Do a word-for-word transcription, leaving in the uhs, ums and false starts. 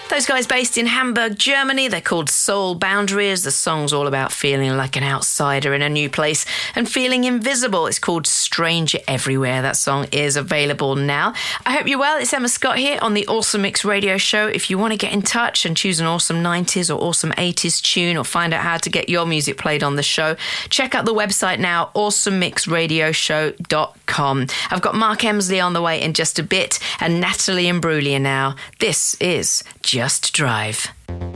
Those guys based in Hamburg, Germany, they're called Soul Boundaries. The song's all about feeling like an outsider in a new place and feeling invisible. It's called Stranger Everywhere. That song is available now. I hope you're well. It's Emma Scott here on the Awesome Mix Radio Show. If you want to get in touch and choose an awesome nineties or awesome eighties tune or find out how to get your music played on the show, check out the website now, awesome mix radio show dot com. I've got Mark Emsley on the way in just a bit and Natalie Imbruglia now. This is Just Drive.